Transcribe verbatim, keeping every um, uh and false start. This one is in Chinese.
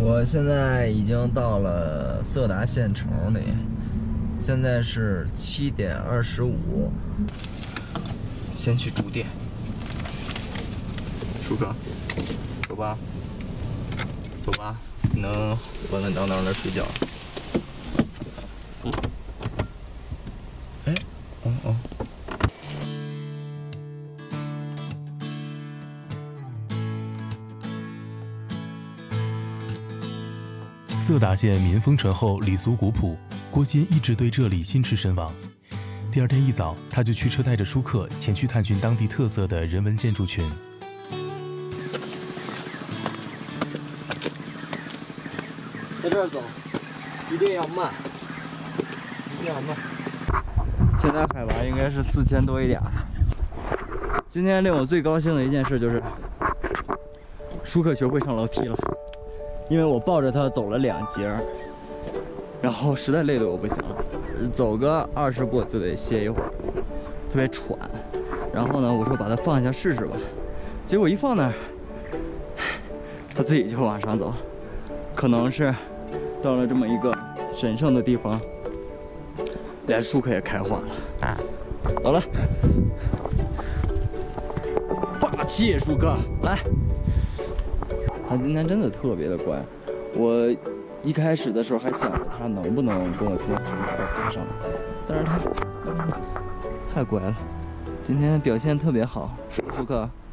我现在已经到了色达县城里，现在是七点二十五。先去住店。舒克，走吧，走吧，你能稳稳当当的睡觉。哎，哦哦。 色达县民风淳厚，礼俗古朴，郭鑫一直对这里心驰神往。第二天一早，他就驱车带着舒克前去探寻当地特色的人文建筑群。 在这儿走，一定要慢，一定要慢。现在海拔应该是四千多一点。今天令我最高兴的一件事就是，舒克学会上楼梯了。 因为我抱着它走了两节，然后实在累得我不行了，走个二十步就得歇一会儿，特别喘。然后呢，我说把它放下试试吧，结果一放那儿，它自己就往上走了。可能是到了这么一个神圣的地方，连舒克也开化了。啊，走了，霸气，舒克，来。 他今天真的特别的乖，我一开始的时候还想着他能不能跟我进行一块爬上来，但是他太乖了，今天表现特别好，是不是舒克？